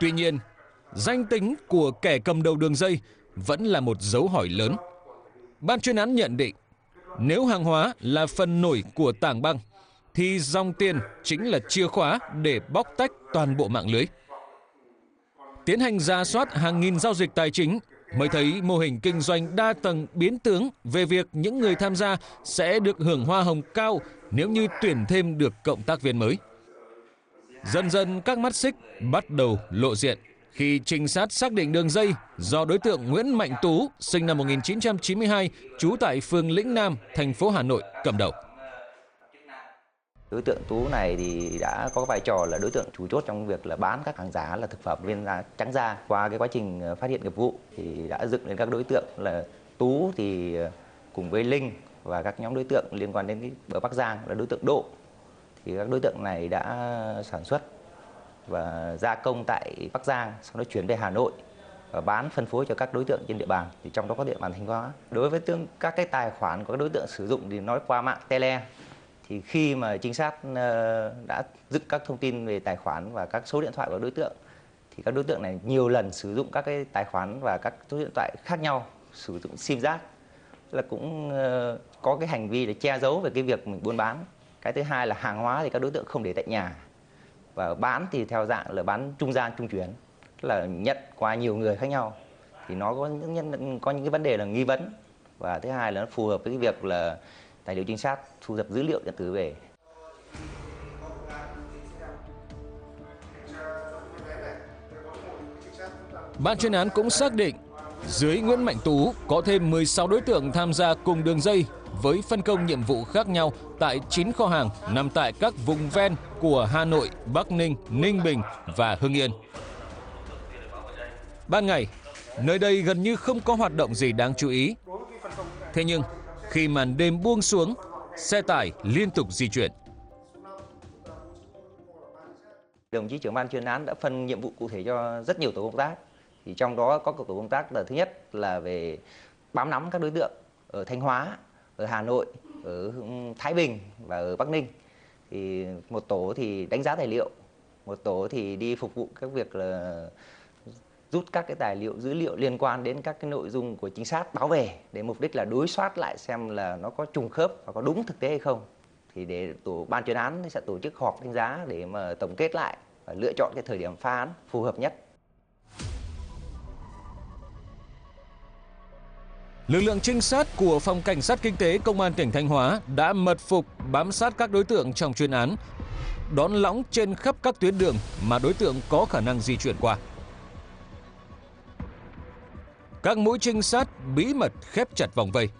Tuy nhiên, danh tính của kẻ cầm đầu đường dây vẫn là một dấu hỏi lớn. Ban chuyên án nhận định, nếu hàng hóa là phần nổi của tảng băng, thì dòng tiền chính là chìa khóa để bóc tách toàn bộ mạng lưới. Tiến hành rà soát hàng nghìn giao dịch tài chính mới thấy mô hình kinh doanh đa tầng biến tướng về việc những người tham gia sẽ được hưởng hoa hồng cao nếu như tuyển thêm được cộng tác viên mới. Dần dần các mắt xích bắt đầu lộ diện khi trinh sát xác định đường dây do đối tượng Nguyễn Mạnh Tú, sinh năm 1992, trú tại phường Lĩnh Nam, thành phố Hà Nội cầm đầu. Đối tượng Tú này thì đã có vai trò là đối tượng chủ chốt trong việc là bán các hàng giả là thực phẩm viên trắng da. Qua cái quá trình phát hiện nghiệp vụ thì đã dựng lên các đối tượng là Tú thì cùng với Linh và các nhóm đối tượng liên quan đến cái ở Bắc Giang là đối tượng Độ. Thì các đối tượng này đã sản xuất và gia công tại Bắc Giang, sau đó chuyển về Hà Nội và bán phân phối cho các đối tượng trên địa bàn, thì trong đó có địa bàn Thanh Hóa. Đối với các cái tài khoản của các đối tượng sử dụng thì nói qua mạng tele, thì khi mà trinh sát đã dựng các thông tin về tài khoản và các số điện thoại của đối tượng, thì các đối tượng này nhiều lần sử dụng các cái tài khoản và các số điện thoại khác nhau, sử dụng sim giác, là cũng có cái hành vi để che giấu về cái việc mình buôn bán. Cái thứ hai là hàng hóa thì các đối tượng không để tại nhà, và bán thì theo dạng là bán trung gian trung chuyển, tức là nhận qua nhiều người khác nhau, thì nó có những cái vấn đề là nghi vấn, và thứ hai là nó phù hợp với cái việc là tài liệu trinh sát thu thập dữ liệu điện tử về. Ban chuyên án cũng xác định dưới Nguyễn Mạnh Tú có thêm 16 đối tượng tham gia cùng đường dây với phân công nhiệm vụ khác nhau tại 9 kho hàng nằm tại các vùng ven của Hà Nội, Bắc Ninh, Ninh Bình và Hưng Yên. Ban ngày, nơi đây gần như không có hoạt động gì đáng chú ý. Thế nhưng, khi màn đêm buông xuống, xe tải liên tục di chuyển. Đồng chí trưởng ban chuyên án đã phân nhiệm vụ cụ thể cho rất nhiều tổ công tác. Thì trong đó có tổ công tác là thứ nhất là về bám nắm các đối tượng ở Thanh Hóa, ở Hà Nội, ở Thái Bình và ở Bắc Ninh. Thì một tổ thì đánh giá tài liệu, một tổ thì đi phục vụ các việc là rút các cái tài liệu, dữ liệu liên quan đến các cái nội dung của trinh sát báo về, để mục đích là đối soát lại xem là nó có trùng khớp và có đúng thực tế hay không. Thì để ban chuyên án sẽ tổ chức họp đánh giá để mà tổng kết lại và lựa chọn cái thời điểm phá án phù hợp nhất. Lực lượng trinh sát của Phòng Cảnh sát Kinh tế Công an tỉnh Thanh Hóa đã mật phục bám sát các đối tượng trong chuyên án, đón lõng trên khắp các tuyến đường mà đối tượng có khả năng di chuyển qua. Các mũi trinh sát bí mật khép chặt vòng vây.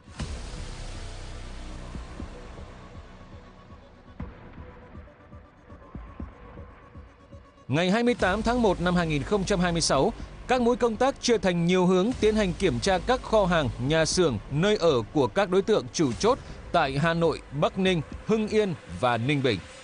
Ngày 28 tháng 1 năm 2026, các mũi công tác chia thành nhiều hướng tiến hành kiểm tra các kho hàng, nhà xưởng, nơi ở của các đối tượng chủ chốt tại Hà Nội, Bắc Ninh, Hưng Yên và Ninh Bình.